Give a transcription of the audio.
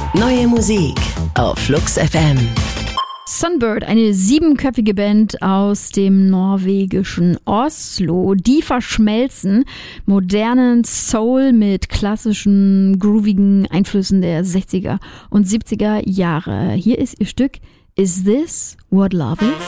Neue Musik auf Flux FM. Sunbird, eine 7-köpfige Band aus dem norwegischen Oslo, die verschmelzen modernen Soul mit klassischen, groovigen Einflüssen der 60er und 70er Jahre. Hier ist ihr Stück Is This What Love Is?